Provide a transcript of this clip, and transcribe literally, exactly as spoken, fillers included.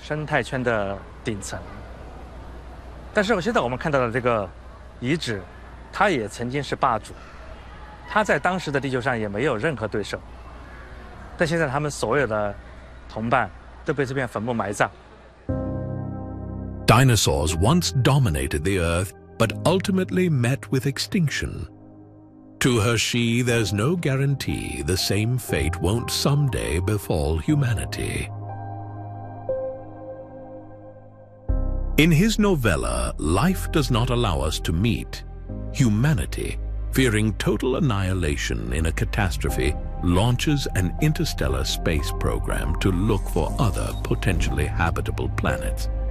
生态圈的顶层。但是我现在我们看到的这个遗址，它也曾经是霸主，它在当时的地球上也没有任何对手。但现在他们所有的同伴都被这片坟墓埋葬。 Dinosaurs once dominated the Earth, but ultimately met with extinction. To Hershey, there's no guarantee the same fate won't someday befall humanity. In his novella, Life Does Not Allow Us to Meet, humanity, fearing total annihilation in a catastrophe, launches an interstellar space program to look for other potentially habitable planets.